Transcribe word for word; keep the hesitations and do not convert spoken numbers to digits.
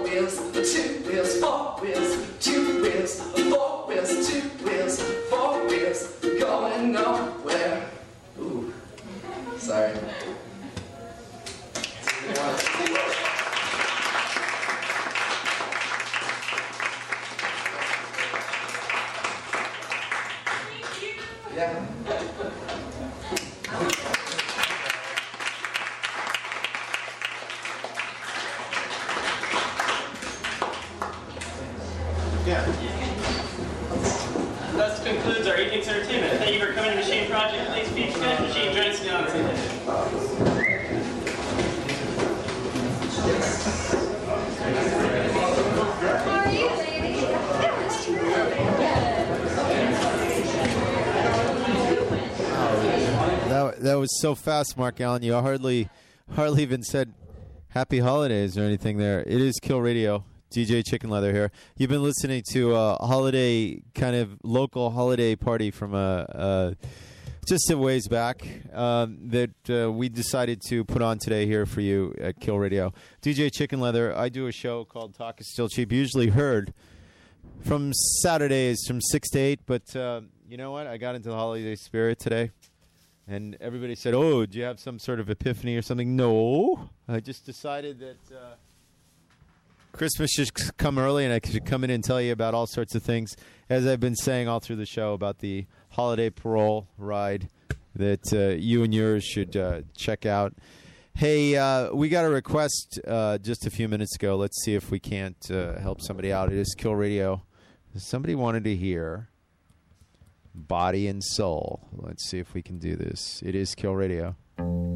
wheels, two wheels, four wheels, two wheels, four wheels, two wheels, four wheels, going nowhere. Ooh, sorry. Yeah. Thus concludes our evening's entertainment. Thank you for coming to Machine Project. Please be good. Machine join us down. How are you, lady? That, that was so fast, Mark Allen. You hardly, hardly even said happy holidays or anything there. It is Kill Radio. D J Chicken Leather here. You've been listening to a holiday, kind of local holiday party from a, a just a ways back um, that uh, we decided to put on today here for you at Kill Radio. D J Chicken Leather. I do a show called Talk Is Still Cheap, usually heard from Saturdays from six to eight, but uh, you know what? I got into the holiday spirit today, and everybody said, oh, do you have some sort of epiphany or something? No. I just decided that... Uh, Christmas should come early, and I should come in and tell you about all sorts of things, as I've been saying all through the show about the holiday parole ride that uh, you and yours should uh, check out. Hey, uh, we got a request uh, just a few minutes ago. Let's see if we can't uh, help somebody out. It is Kill Radio. Somebody wanted to hear Body and Soul. Let's see if we can do this. It is Kill Radio.